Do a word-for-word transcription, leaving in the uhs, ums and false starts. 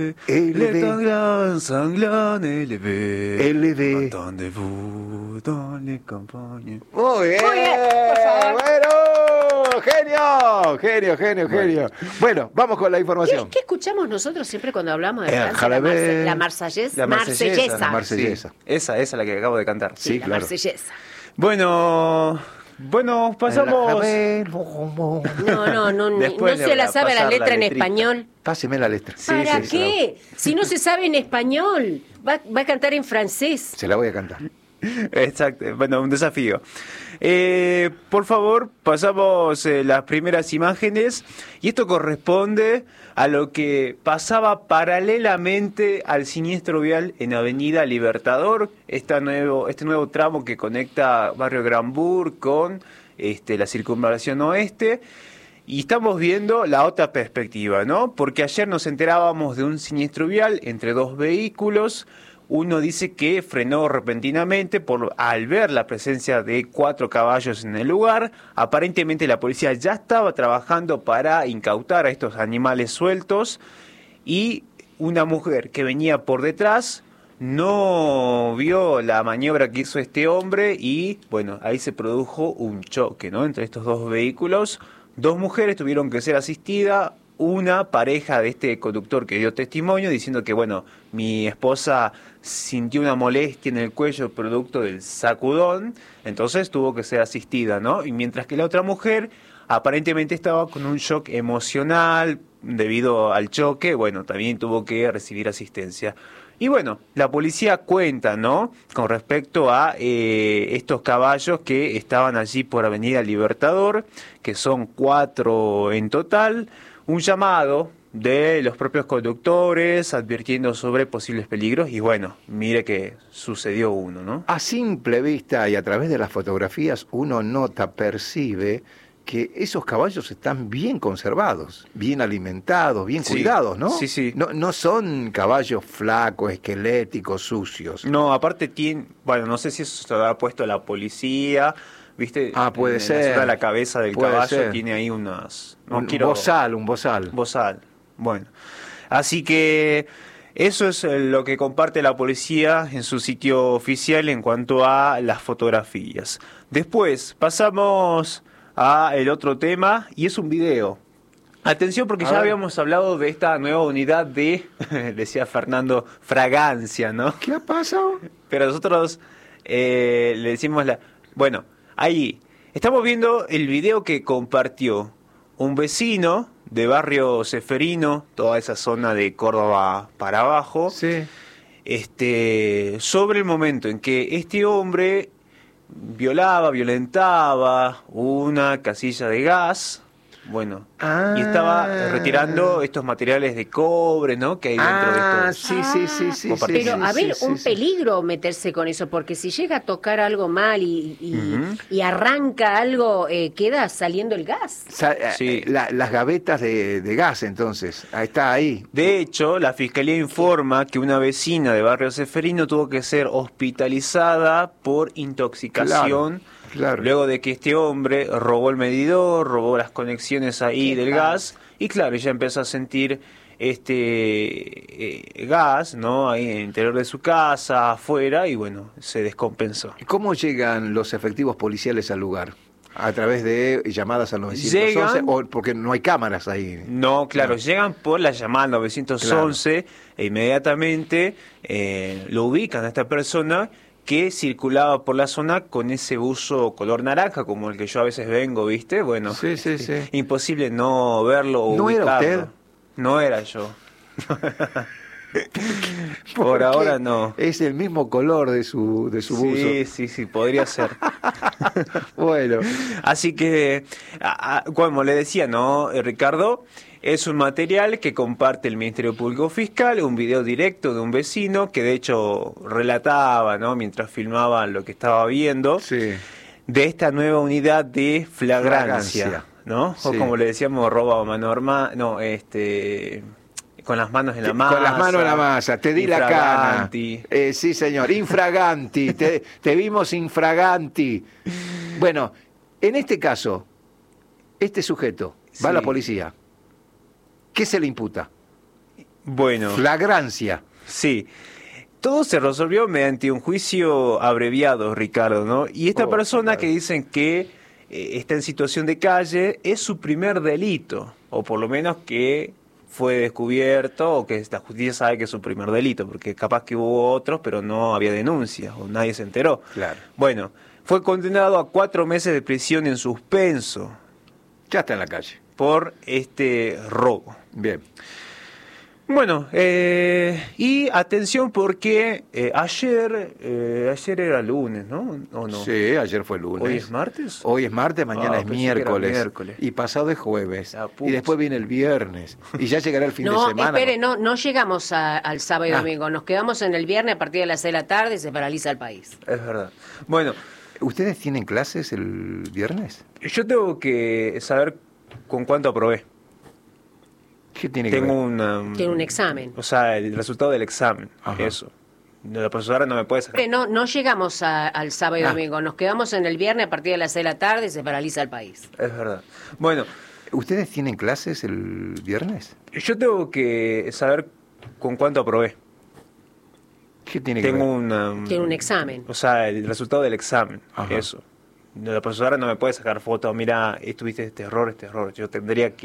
élevé, Élevé. le sanglant, sanglant, élevé. Élevé. Attendez-vous dans les campagnes. Muy bien, Muy bien, por favor. bueno, genio, genio, genio, genio. Bueno, vamos con la ¿Qué, información. qué escuchamos nosotros siempre cuando hablamos de Eh, Francia? La, Jalabé. marse- la marsellesa. La marsellesa. La marsellesa. Sí, esa, esa es la que acabo de cantar. Sí, la claro. marsellesa. Bueno, bueno, pasamos. No, no, no, ni- Después no le se la voy a sabe la pasar la letra en letrita. español. Páseme la letra. Sí, ¿Para sí, qué? Si no se sabe en español, va, va a cantar en francés. Se la voy a cantar. Exacto, bueno, un desafío. Eh, por favor, pasamos eh, las primeras imágenes y esto corresponde a lo que pasaba paralelamente al siniestro vial en Avenida Libertador, esta nuevo, este nuevo tramo que conecta Barrio Granburg con este, la Circunvalación Oeste. Y estamos viendo la otra perspectiva, ¿no? Porque ayer nos enterábamos de un siniestro vial entre dos vehículos. Uno dice que frenó repentinamente por, al ver la presencia de cuatro caballos en el lugar. Aparentemente la policía ya estaba trabajando para incautar a estos animales sueltos y una mujer que venía por detrás no vio la maniobra que hizo este hombre y bueno, ahí se produjo un choque, ¿no? Entre estos dos vehículos. Dos mujeres tuvieron que ser asistidas. Una pareja de este conductor que dio testimonio diciendo que, bueno, mi esposa sintió una molestia en el cuello producto del sacudón, entonces tuvo que ser asistida, ¿no? Y mientras que la otra mujer aparentemente estaba con un shock emocional debido al choque, bueno, también tuvo que recibir asistencia. Y bueno, la policía cuenta, ¿no? Con respecto a eh, estos caballos que estaban allí por Avenida Libertador, que son cuatro en total. Un llamado de los propios conductores advirtiendo sobre posibles peligros y bueno, mire que sucedió uno, ¿no? A simple vista y a través de las fotografías uno nota, percibe que esos caballos están bien conservados, bien alimentados, bien Sí, cuidados, ¿no? sí, sí. No, no son caballos flacos, esqueléticos, sucios. No, aparte tiene, bueno, no sé si eso se lo ha puesto la policía, ¿viste? Ah, puede en, en ser. la, zona de la cabeza del Puede caballo ser. tiene ahí unas... No un quiero... bozal, un bozal. Bozal. Bueno, así que eso es eh, lo que comparte la policía en su sitio oficial en cuanto a las fotografías. Después pasamos a el otro tema y es un video. Atención porque A ya ver. habíamos hablado de esta nueva unidad de, decía Fernando, fragancia, ¿no? ¿Qué ha pasado? Pero nosotros eh, le decimos la... Bueno, ahí estamos viendo el video que compartió un vecino de Barrio Ceferino, toda esa zona de Córdoba para abajo, Sí. este, sobre el momento en que este hombre violaba, violentaba una casilla de gas, bueno, Ah. y estaba retirando estos materiales de cobre, ¿no? Que hay dentro Ah, de estos... sí, sí, sí, sí. Compartido. sí, Pero, a sí, ver, sí, un sí. peligro meterse con eso, porque si llega a tocar algo mal y, y, Ujú. y arranca algo, eh, queda saliendo el gas. Sa- eh, Sí. la- las gavetas de, de gas, entonces. Ahí está ahí. De hecho, la fiscalía informa que una vecina de Barrio Ceferino tuvo que ser hospitalizada por intoxicación, Claro, claro. luego de que este hombre robó el medidor, robó las conexiones ahí Qué del padre. gas, y claro, ella empezó a sentir este eh, gas, ¿no? Ahí en el interior de su casa, afuera, y bueno, se descompensó. ¿Cómo llegan los efectivos policiales al lugar? ¿A través de llamadas al nueve once? Llegan- ¿O porque no hay cámaras ahí? No, claro, No. llegan por la llamada al nueve once e inmediatamente eh, lo ubican a esta persona que circulaba por la zona con ese buzo color naranja, como el que yo a veces vengo, ¿viste? Bueno, Sí, sí, sí. imposible no verlo o ¿No era ubicarlo. usted? No era yo. Por Porque ahora no. Es el mismo color de su, de su buzo. Sí, sí, sí, podría ser. Bueno, Así que, a- a- como le decía, ¿no, eh, Ricardo? Es un material que comparte el Ministerio Público Fiscal, un video directo de un vecino que de hecho relataba, ¿no? Mientras filmaba lo que estaba viendo, sí. de esta nueva unidad de flagrancia, Flagrancia. ¿no? O Sí. como le decíamos, roba a mano armada, no, este... con las manos en la masa. Con las manos en la masa, te di la cana. infraganti. Eh, sí, señor, infraganti, te, te vimos infraganti. Bueno, en este caso, este sujeto va a la Sí. policía. ¿Qué se le imputa? Bueno, Flagrancia. sí. Todo se resolvió mediante un juicio abreviado, Ricardo, ¿no? Y esta Oh, persona claro. que dicen que eh, está en situación de calle es su primer delito, o por lo menos que fue descubierto, o que la justicia sabe que es su primer delito, porque capaz que hubo otros, pero no había denuncias, o nadie se enteró. Claro. Bueno, fue condenado a cuatro meses de prisión en suspenso Ya está en la calle. por este robo. Bien. Bueno, eh, y atención porque eh, ayer, eh, ayer era lunes, ¿no? ¿O no? Sí, ayer fue lunes. ¿Hoy es martes? Hoy es martes, mañana Ah, es pensé que era miércoles, miércoles. y pasado es jueves. La pucha. Y después viene el viernes. Y ya llegará el fin No, de semana. espere, no, no llegamos a- al sábado y Ah. domingo. Nos quedamos en el viernes a partir de las seis de la tarde y se paraliza el país. Es verdad. Bueno, ¿Ustedes tienen clases el viernes? yo tengo que saber con cuánto aprobé. ¿Qué tiene que Tengo ver? una... Tiene un examen. O sea, el resultado del examen, Ajá. eso. La profesora no me puede sacar. Espere, no, no llegamos a- al sábado y Ah. domingo. Nos quedamos en el viernes a partir de las seis de la tarde y se paraliza el país. Es verdad. Bueno, ¿Ustedes tienen clases el viernes? yo tengo que saber con cuánto aprobé. ¿Qué tiene que Tengo ver? una... Tiene un examen. O sea, el resultado del examen, Ajá. eso. La profesora no me puede sacar fotos, mira, tuviste este error, este error. Yo tendría que